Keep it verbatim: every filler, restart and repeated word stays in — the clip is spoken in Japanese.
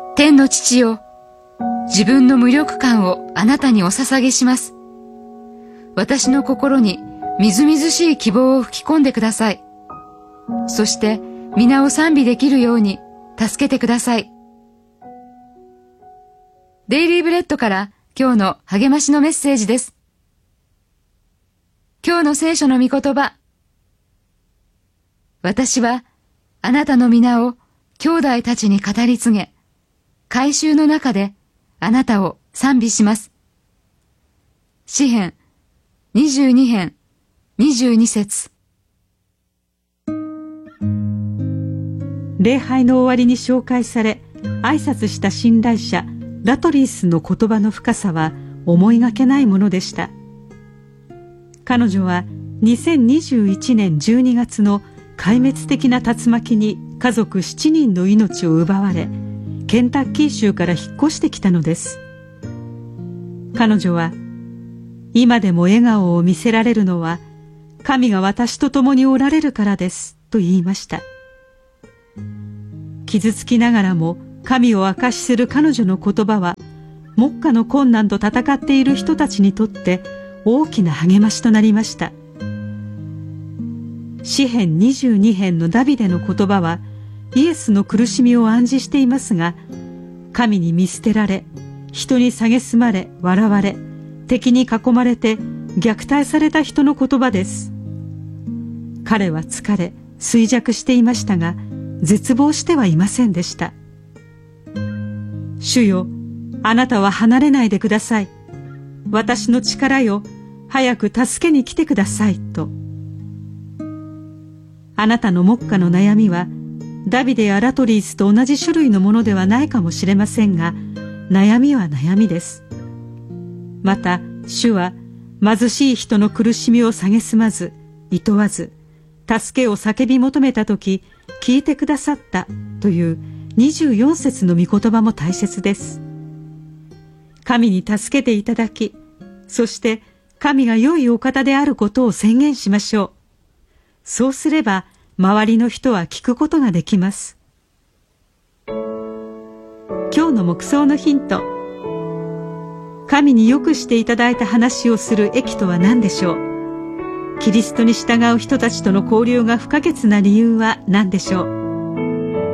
天の父よ、自分の無力感をあなたにお捧げします。私の心にみずみずしい希望を吹き込んでください。そして皆を賛美できるように助けてください。デイリーブレッドから今日の励ましのメッセージです。今日の聖書の御言葉。私はあなたの皆を兄弟たちに語り継げ、改宗の中であなたを賛美します。詩編にじゅうに編にじゅうに節。 礼拝の終わりに紹介され挨拶した信頼者ラトリースの言葉の深さは思いがけないものでした。彼女はにせんにじゅういちねんじゅうにがつの壊滅的な竜巻に家族しちにんの命を奪われ、ケンタッキー州から引っ越してきたのです。彼女は今でも笑顔を見せられるのは神が私と共におられるからですと言いました。傷つきながらも神を証しする彼女の言葉は、目下の困難と戦っている人たちにとって大きな励ましとなりました。詩編にじゅうに編のダビデの言葉はイエスの苦しみを暗示していますが、神に見捨てられ、人に蔑まれ笑われ、敵に囲まれて虐待された人の言葉です。彼は疲れ衰弱していましたが、絶望してはいませんでした。主よ、あなたは離れないでください。私の力よ、早く助けに来てくださいと。あなたの目下の悩みはダビデやラトリースと同じ種類のものではないかもしれませんが、悩みは悩みです。また主は貧しい人の苦しみを蔑まず厭わず、助けを叫び求めたとき聞いてくださったというにじゅうよん節の御言葉も大切です。神に助けていただき、そして神が良いお方であることを宣言しましょう。そうすれば周りの人は聞くことができます。今日の黙想のヒント。神によくしていただいた話をする益とは何でしょう。キリストに従う人たちとの交流が不可欠な理由は何でしょう。